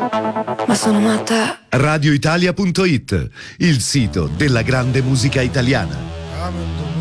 Ma sono matta. RadioItalia.it, il sito della grande musica italiana.